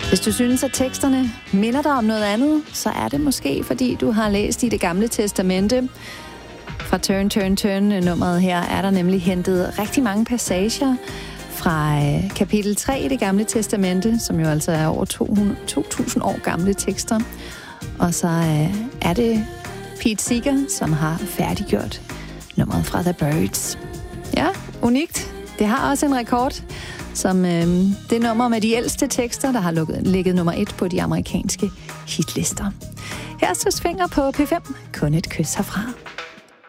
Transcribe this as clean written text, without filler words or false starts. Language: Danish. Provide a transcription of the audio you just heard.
Hvis du synes, at teksterne minder dig om noget andet, så er det måske, fordi du har læst i Det Gamle Testamente. Fra Turn, Turn, Turn nummeret her er der nemlig hentet rigtig mange passager fra kapitel 3 i Det Gamle Testamente, som jo altså er over 2.000 år gamle tekster. Og så er det Pete Seeger, som har færdiggjort nummeret fra The Byrds. Ja, unikt. Det har også en rekord, som det nummer med de ældste tekster, der har ligget nummer 1 på de amerikanske hitlister. Her er Søs Fenger på P5. Kun et kys herfra.